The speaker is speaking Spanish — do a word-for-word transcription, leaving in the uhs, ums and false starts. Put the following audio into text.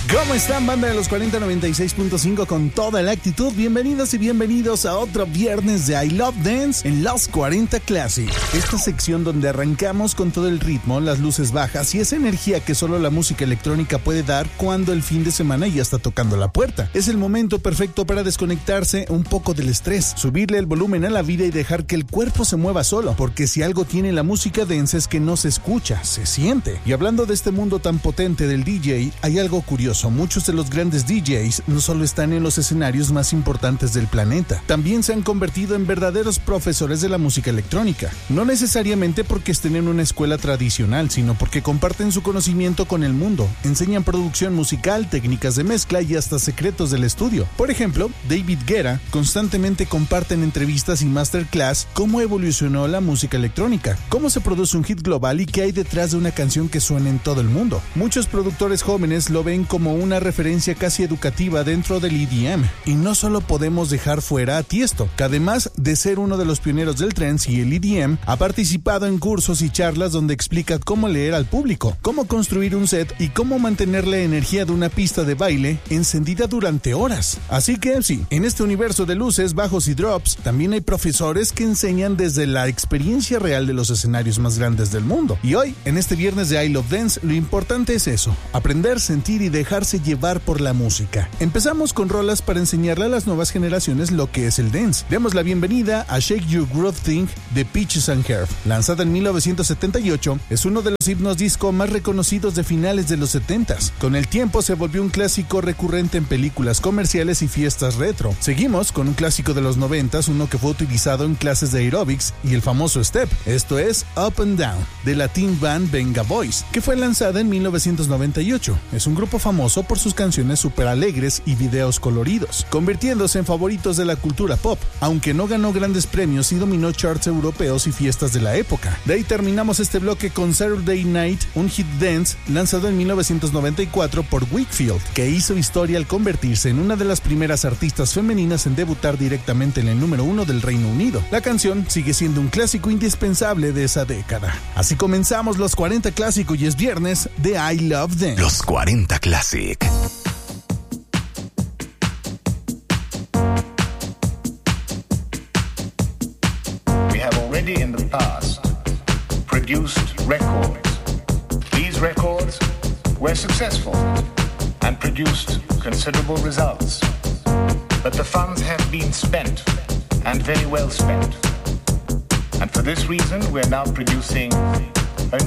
¿Cómo están, banda de los cuarenta noventa y seis punto cinco con toda la actitud? Bienvenidas y bienvenidos a otro viernes de I Love Dance en Los cuarenta Classic. Esta sección donde arrancamos con todo el ritmo, las luces bajas y esa energía que solo la música electrónica puede dar cuando el fin de semana ya está tocando la puerta. Es el momento perfecto para desconectarse un poco del estrés, subirle el volumen a la vida y dejar que el cuerpo se mueva solo, porque si algo tiene la música dance es que no se escucha, se siente. Y hablando de este mundo tan potente del D J, hay algo curioso. Muchos de los grandes D Js no solo están en los escenarios más importantes del planeta, también se han convertido en verdaderos profesores de la música electrónica. No necesariamente porque estén en una escuela tradicional, sino porque comparten su conocimiento con el mundo, enseñan producción musical, técnicas de mezcla y hasta secretos del estudio. Por ejemplo, David Guetta constantemente comparte en entrevistas y masterclass cómo evolucionó la música electrónica, cómo se produce un hit global y qué hay detrás de una canción que suena en todo el mundo. Muchos productores jóvenes lo ven como una referencia casi educativa dentro del E D M. Y no solo podemos dejar fuera a Tiesto, que además de ser uno de los pioneros del trance y el E D M, ha participado en cursos y charlas donde explica cómo leer al público, cómo construir un set y cómo mantener la energía de una pista de baile encendida durante horas. Así que sí, en este universo de luces, bajos y drops, también hay profesores que enseñan desde la experiencia real de los escenarios más grandes del mundo. Y hoy, en este viernes de I Love Dance, lo importante es eso, aprender, sentir y dejarse llevar por la música. Empezamos con rolas para enseñarle a las nuevas generaciones lo que es el dance. Demos la bienvenida a Shake Your Groove Thing de Peaches and Herb. Lanzada en mil novecientos setenta y ocho, es uno de los himnos disco más reconocidos de finales de los setentas. Con el tiempo se volvió un clásico recurrente en películas comerciales y fiestas retro. Seguimos con un clásico de los noventas, uno que fue utilizado en clases de aerobics y el famoso step. Esto es Up and Down, de la teen band Venga Boys, que fue lanzada en mil novecientos noventa y ocho. Es un grupo famoso por sus canciones súper alegres y videos coloridos, convirtiéndose en favoritos de la cultura pop, aunque no ganó grandes premios y dominó charts europeos y fiestas de la época. De ahí terminamos este bloque con Saturday Night, un hit dance lanzado en mil novecientos noventa y cuatro por Wakefield, que hizo historia al convertirse en una de las primeras artistas femeninas en debutar directamente en el número uno del Reino Unido. La canción sigue siendo un clásico indispensable de esa década. Así comenzamos los cuarenta Clásico y es viernes de I Love Dance. Los cuarenta Classic. We have already in the past produced records. These records were successful and produced considerable results. But the funds have been spent, and very well spent. And for this reason, we're now producing